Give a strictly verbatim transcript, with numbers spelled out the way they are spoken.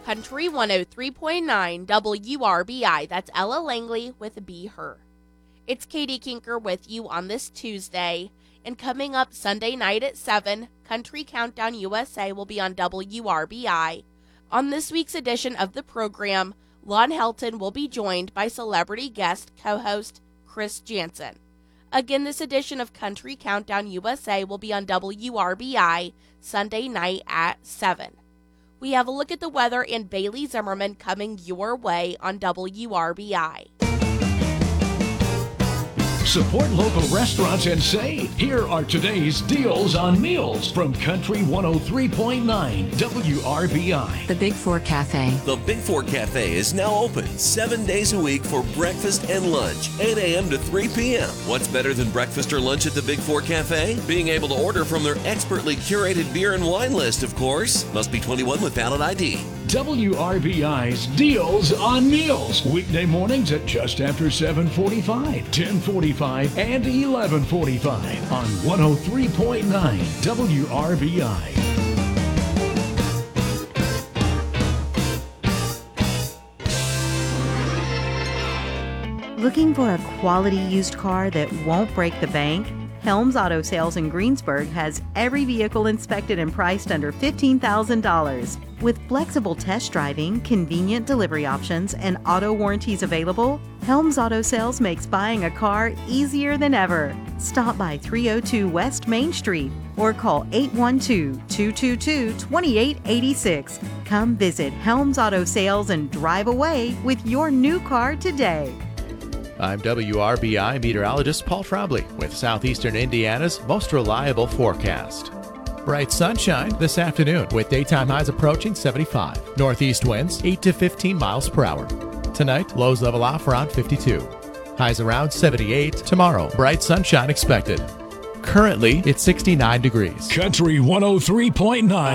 Country one oh three point nine W R B I. That's Ella Langley with Be Her. It's Katie Kinker with you on this Tuesday. And coming up Sunday night at seven, Country Countdown U S A will be on W R B I. On this week's edition of the program, Lon Helton will be joined by celebrity guest co-host Chris Jansen. Again, this edition of Country Countdown U S A will be on W R B I Sunday night at seven. We have a look at the weather and Bailey Zimmerman coming your way on W R B I. Support local restaurants and save. Here are today's deals on meals from Country one oh three point nine W R B I. The Big Four Cafe. The Big Four Cafe is now open seven days a week for breakfast and lunch, eight a.m. to three p.m. What's better than breakfast or lunch at the Big Four Cafe? Being able to order from their expertly curated beer and wine list, of course. Must be twenty-one with valid I D. W R B I's Deals on Meals. Weekday mornings at just after seven forty-five, ten forty-five, and eleven forty-five on one oh three point nine W R B I. Looking for a quality used car that won't break the bank? Helms Auto Sales in Greensburg has every vehicle inspected and priced under fifteen thousand dollars. With flexible test driving, convenient delivery options, and auto warranties available, Helms Auto Sales makes buying a car easier than ever. Stop by three oh two West Main Street or call eight one two, two two two, two eight eight six. Come visit Helms Auto Sales and drive away with your new car today. I'm W R B I meteorologist Paul Trombley with Southeastern Indiana's most reliable forecast. Bright sunshine this afternoon with daytime highs approaching seventy-five. Northeast winds eight to fifteen miles per hour. Tonight, lows level off around fifty-two. Highs around seventy-eight. Tomorrow, bright sunshine expected. Currently, it's sixty-nine degrees. Country one oh three point nine.